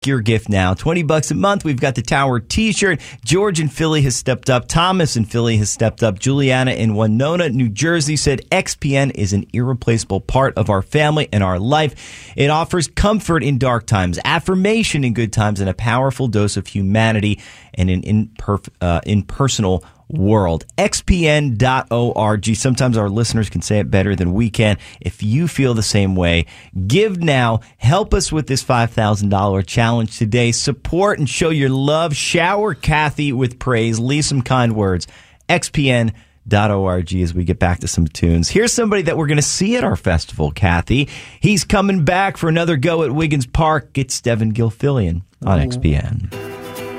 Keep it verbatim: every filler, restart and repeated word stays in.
your gift now. twenty bucks a month. We've got the Tower t-shirt. George in Philly has stepped up. Thomas in Philly has stepped up. Juliana in Winona, New Jersey said X P N is an irreplaceable part of our family and our life. It offers comfort in dark times, affirmation in good times, and a powerful dose of humanity and an imperf- uh, impersonal world. X P N dot org. Sometimes our listeners can say it better than we can. If you feel the same way, give now. Help us with this five thousand dollars challenge today. Support and show your love. Shower Kathy with praise. Leave some kind words. X P N dot org as we get back to some tunes. Here's somebody that we're going to see at our festival, Kathy. He's coming back for another go at Wiggins Park. It's Devin Gilfillian on X P N.